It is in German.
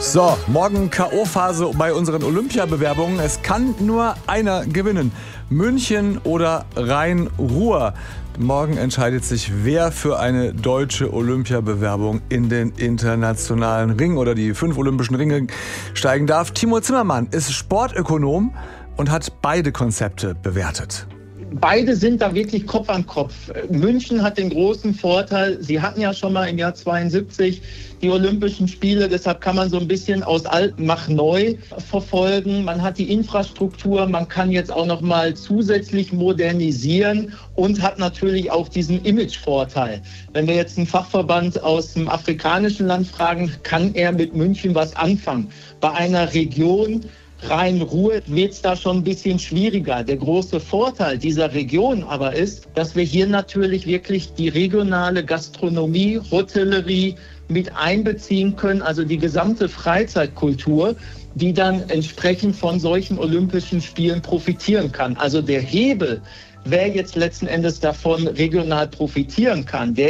So, morgen K.O.-Phase bei unseren Olympiabewerbungen. Es kann nur einer gewinnen. München oder Rhein-Ruhr. Morgen entscheidet sich, wer für eine deutsche Olympiabewerbung in den internationalen Ring oder die 5 olympischen Ringe steigen darf. Timo Zimmermann ist Sportökonom und hat beide Konzepte bewertet. Beide sind da wirklich Kopf an Kopf. München hat den großen Vorteil, sie hatten ja schon mal im Jahr 72 die Olympischen Spiele, deshalb kann man so ein bisschen aus alt mach neu verfolgen. Man hat die Infrastruktur, man kann jetzt auch noch mal zusätzlich modernisieren und hat natürlich auch diesen Imagevorteil. Wenn wir jetzt einen Fachverband aus dem afrikanischen Land fragen, kann er mit München was anfangen. Bei einer Region Rhein-Ruhr wird es da schon ein bisschen schwieriger. Der große Vorteil dieser Region aber ist, dass wir hier natürlich wirklich die regionale Gastronomie, Hotellerie mit einbeziehen können, also die gesamte Freizeitkultur, die dann entsprechend von solchen Olympischen Spielen profitieren kann. Also der Hebel, wer jetzt letzten Endes davon regional profitieren kann, der